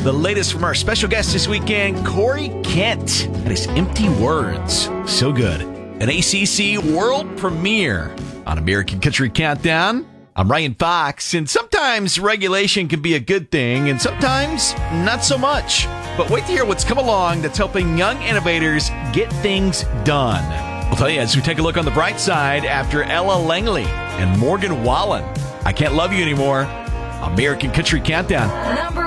The latest from our special guest this weekend, Corey Kent, and his Empty Words. So good. An ACC world premiere on American Country Countdown. I'm Ryan Fox, and sometimes regulation can be a good thing, and sometimes not so much. But wait to hear what's come along that's helping young innovators get things done. I'll tell you as we take a look on the bright side after Ella Langley and Morgan Wallen. I Can't Love You Anymore. American Country Countdown. Number